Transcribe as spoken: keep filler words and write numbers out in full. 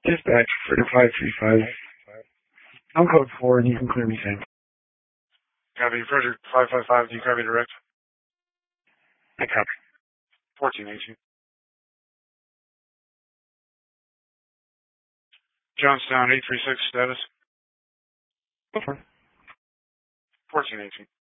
Dispatch for the five three five. I'm code four, and you can clear me same. Copy. Frederick five five five, do you copy direct? I copy. fourteen eighteen. Johnstown eight three six, status? Go for it. fourteen eighteen.